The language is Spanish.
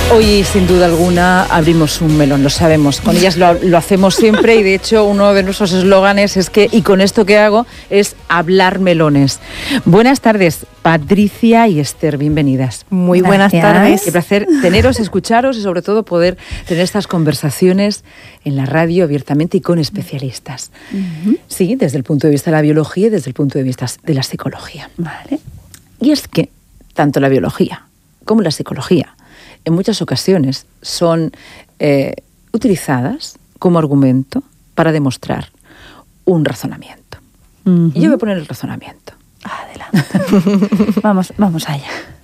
Hoy, sin duda alguna, abrimos un melón, lo sabemos. Con ellas lo hacemos siempre y, de hecho, uno de nuestros eslóganes es que, y con esto que hago, es hablar melones. Buenas tardes, Patricia y Esther, bienvenidas. Muy buenas tardes. Qué placer teneros, escucharos y, sobre todo, poder tener estas conversaciones en la radio abiertamente y con especialistas. Sí, desde el punto de vista de la biología y desde el punto de vista de la psicología. Vale. Y es que tanto la biología como la psicología en muchas ocasiones son utilizadas como argumento para demostrar un razonamiento. Y yo voy a poner el razonamiento. Adelante. Vamos allá.